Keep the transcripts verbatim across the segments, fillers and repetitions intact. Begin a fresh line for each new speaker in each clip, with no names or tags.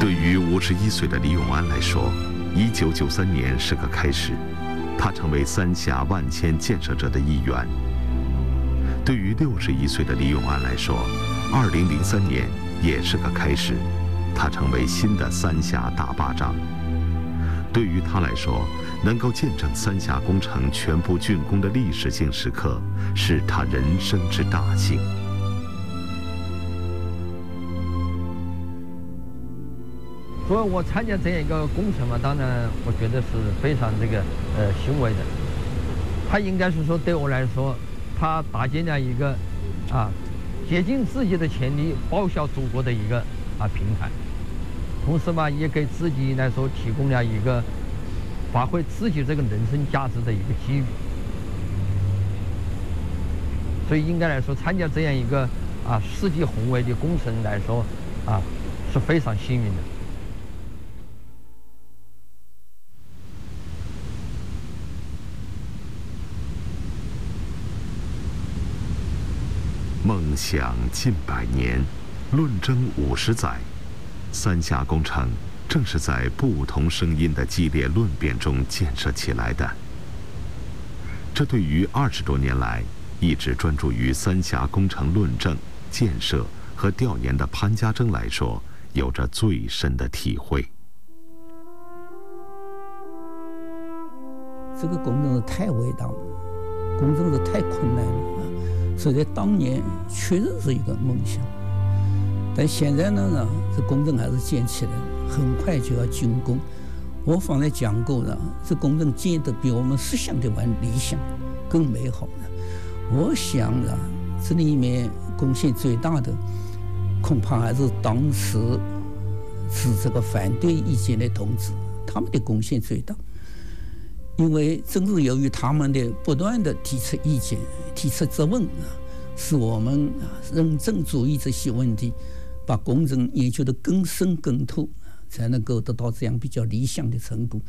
对于五十一岁的李永安来说，一九九三年是个开始，他成为三峡万千建设者的一员。对于六十一岁的李永安来说，二零零三年也是个开始，他成为新的三峡大坝长。对于他来说，能够见证三峡工程全部竣工的历史性时刻，是他人生之大幸。
所以我参加这样一个工程嘛，当然我觉得是非常这个呃欣慰的。他应该是说对我来说，他搭建了一个啊竭尽自己的全力报效祖国的一个啊平台，同时嘛也给自己来说提供了一个发挥自己这个人生价值的一个机遇。所以应该来说，参加这样一个啊世纪宏伟的工程来说啊是非常幸运的。
梦想近百年，论争五十载，三峡工程正是在不同声音的激烈论辩中建设起来的。这对于二十多年来一直专注于三峡工程论证、建设和调研的潘家铮来说，有着最深的体会。
这个工程是太伟大了，工程是太困难了。所以在当年确实是一个梦想，但现在呢，这工程还是建起来了，很快就要竣工。我方才讲过了，这工程建得比我们设想的还理想，更美好了。我想啊，这里面贡献最大的，恐怕还是当时持这个反对意见的同志，他们的贡献最大。因为正是由于他们的不断的提出意见、提出质问啊，使我们认真注意这些问题，把工程研究得更深更透，才能够得到这样比较理想的成果。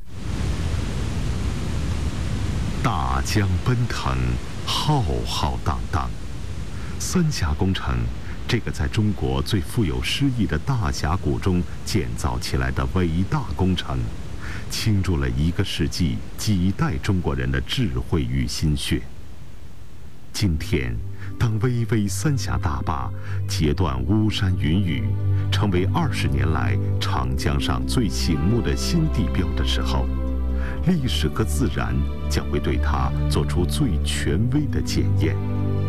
大江奔腾，浩浩荡荡，三峡工程这个在中国最富有诗意的大峡谷中建造起来的伟大工程，倾注了一个世纪几代中国人的智慧与心血。今天，当巍巍三峡大坝截断巫山云雨，成为二十年来长江上最醒目的新地标的时候，历史和自然将会对它做出最权威的检验。